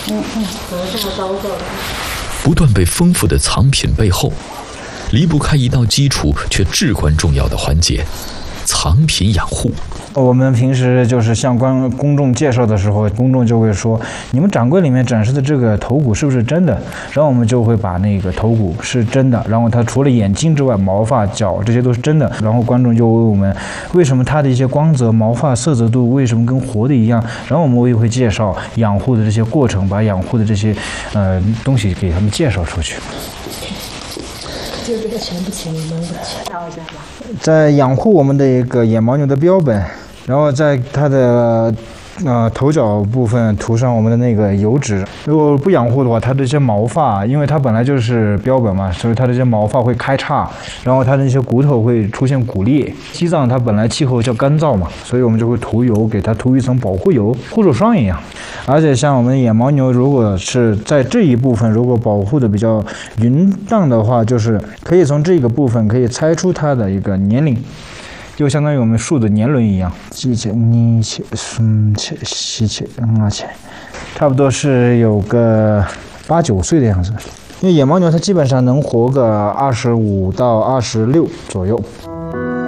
这么高个。 不断被丰富的藏品背后，离不开一道基础却至关重要的环节——藏品养护。 我们平时就是向公众介绍的时候，公众就会说：“你们展柜里面展示的这个头骨是不是真的？”然后我们就会把那个头骨是真的，然后它除了眼睛之外，毛发、脚这些都是真的。然后观众就问我们，为什么它的一些光泽、毛发色泽度为什么跟活的一样？然后我们也会介绍养护的这些过程，把养护的这些东西给他们介绍出去。 就这个钱不钱，你们钱拿回家吧。 在养护我们的一个野牦牛的标本，然后在它的头角部分涂上我们的那个油脂。如果不养护的话，它这些毛发，因为它本来就是标本嘛，所以它这些毛发会开叉，然后它的那些骨头会出现骨裂。西藏它本来气候较干燥嘛，所以我们就会涂油，给它涂一层保护油，护手霜一样。而且像我们野牦牛，如果是在这一部分如果保护的比较匀当的话，就是可以从这个部分可以猜出它的一个年龄。就相当于我们树的年轮一样，差不多是有个8、9岁的样子。因为野牦牛它基本上能活个25到26左右。